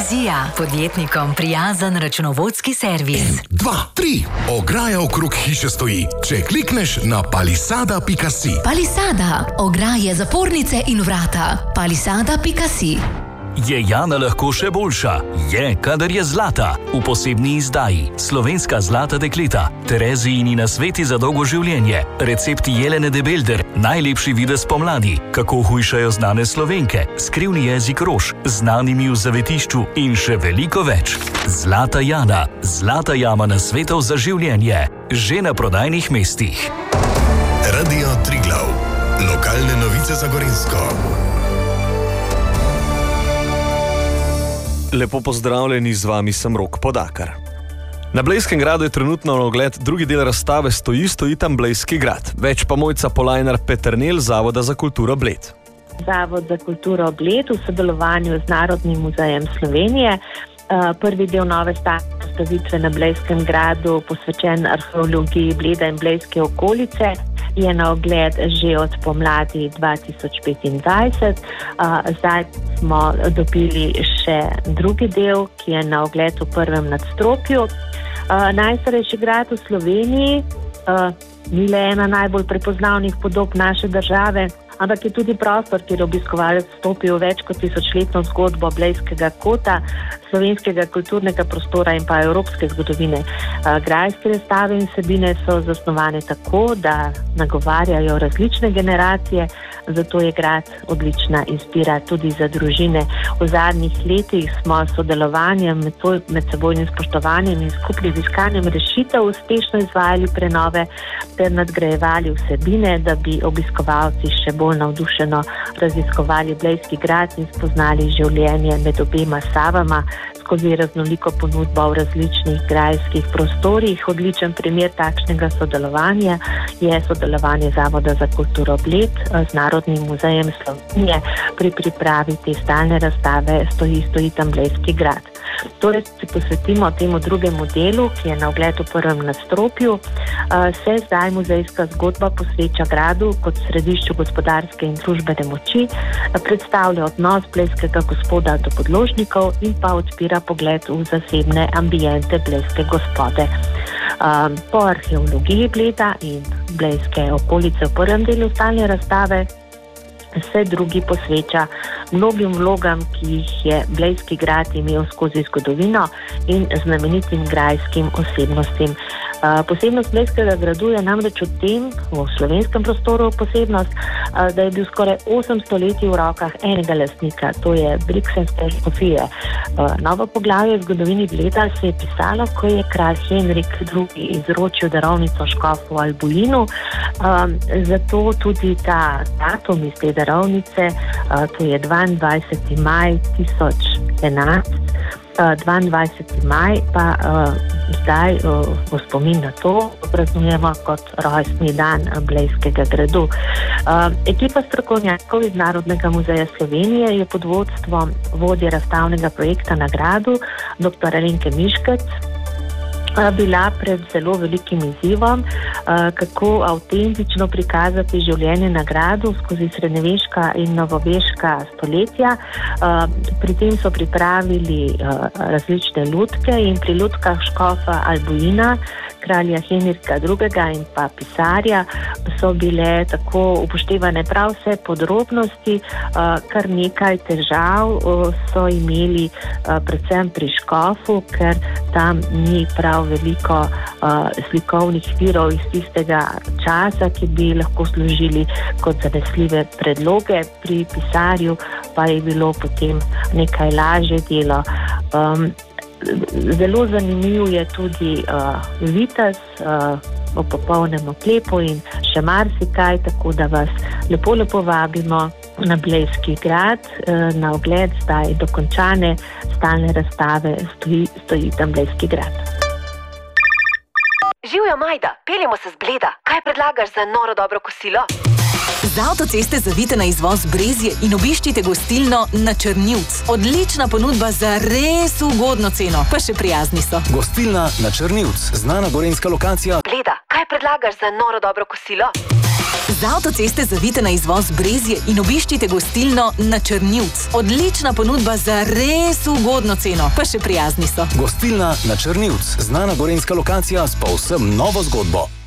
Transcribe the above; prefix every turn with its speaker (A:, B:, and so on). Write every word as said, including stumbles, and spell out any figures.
A: Vizija. Podjetnikom prijazen računovodski servis.
B: En, dva, tri. Ograja okrog hiše stoji. Če klikneš na palisada pika si.
A: Palisada. Ograje, zapornice in vrata. Palisada pika si.
C: Je Jana lahko še boljša? Je, kadar je zlata. V posebni izdaji Slovenska zlata dekleta, Terezijini nasveti za dolgo življenje, recepti Jelene de Belder, najlepši videz pomladi, kako hujšajo znane Slovenke, skrivni jezik rož, znanimi v zavetišču in še veliko več. Zlata Jana, zlata jama nasvetov za življenje, že na prodajnih mestih.
B: Radio Triglav. Lokalne novice za Gorenjsko.
D: Lepo pozdravljeni, z vami sem Rok Podakar. Na Blejskem gradu je trenutno na ogled drugi del razstave Stoji, stoji tam Blejski grad. Več pa Mojca Polajnar Peternelj, Zavoda za kulturo Bled.
E: Zavod za kulturo Bled v sodelovanju z Narodnim muzejem Slovenije. Prvi del nove stalne razstavitve na Blejskem gradu, posvečen arheologiji Bleda in blejske okolice, je na ogled že od pomladi dva tisoč petindvajset. Zdaj smo dobili še drugi del, ki je na ogled v prvem nadstropju. Najstarejši grad v Sloveniji, ni le ena najbolj prepoznavnih podob naše države, ampak je tudi prostor, kjer obiskovalec vstopi v več kot tisočletno zgodbo blejskega kota, slovenskega kulturnega prostora in pa evropske zgodovine. Grajske razstave in vsebine so zasnovane tako, da nagovarjajo različne generacije, zato je grad odlična izbira tudi za družine. V zadnjih letih smo s sodelovanjem, medsebojnim spoštovanjem in skupnim iskanjem rešitev uspešno izvajali prenove ter nadgrajevali vsebine, da bi obiskovalci še bolj navdušeno raziskovali blejski grad in spoznali življenje med obema Savama skozi raznoliko ponudbo v različnih grajskih prostorih. Odličen primer takšnega sodelovanja je sodelovanje Zavoda za kulturo Bled z Narodnim muzejem Slovenije pri pripravi te stalne razstave Stoji, stoji tam Blejski grad. Torej se posvetimo temu drugemu delu, ki je na ogled v prvem nadstropju. Se zdaj muzejska zgodba posveča gradu kot središču gospodarske in družbene moči, predstavlja odnos blejskega gospoda do podložnikov in pa odpira pogled v zasebne ambiente blejske gospode. Po arheologiji Bleda in blejske okolice v prvem delu stalne razstave se drugi posveča mnogim vlogam, ki jih je blejski grad imel skozi zgodovino in znamenitim grajskim osebnostim. Posebnost blejskega gradu je namreč v tem, v slovenskem prostoru posebnost, da je bil skoraj osem stoletij v rokah enega lastnika, to je Briksenske škofije. Novo poglavje v zgodovini Bleda se je pisalo, ko je kralj Henrik drugi izročil darovnico škofu Albuinu, zato tudi ta datum iz te darovnice, to je dvaindvajseti maj tisoč enajst, dvaindvajseti maj pa uh, zdaj uh, v spomin na to praznujemo kot rojstni dan Blejskega gradu. Uh, ekipa strokovnjakov iz Narodnega muzeja Slovenije je pod vodstvom vodje razstavnega projekta na gradu, doktor Alenke Miškec, bila pred zelo velikim izzivom, kako avtentično prikazati življenje na gradu skozi srednjeveška in novoveška stoletja. Pri tem so pripravili različne lutke in pri lutkah škofa Albuina, kralja Henrika drugega in pa pisarja so bile tako upoštevane prav vse podrobnosti, kar nekaj težav so imeli predvsem pri škofu, ker tam ni prav veliko uh, slikovnih virov iz tistega časa, ki bi lahko služili kot zanesljive predloge. Pri pisarju pa je bilo potem nekaj lažje delo. Um, zelo zanimiv je tudi uh, vitez uh, v popolnem oklepu in še marsikaj, tako da vas lepo, lepo vabimo na Blejski grad, na ogled zdaj dokončane stalne razstave Stoji, stoji tam Blejski grad.
F: Živjo, Majda, peljemo se z Bleda. Kaj predlagaš za noro dobro kosilo?
A: Z avtoceste zavite na izvoz Brezje in obiščite gostilno Na Črnivc. Odlična ponudba za res ugodno ceno, pa še prijazni so.
G: Gostilna Na Črnivc, znana gorenjska lokacija.
F: Bleda, kaj predlagaš za noro dobro kosilo?
A: Z Z avtoceste zavite na izvoz Brezje in obiščite gostilno Na Črnivc. Odlična ponudba za res ugodno ceno, pa še prijazni so.
G: Gostilna Na Črnivc, znana gorenjska lokacija s povsem novo zgodbo.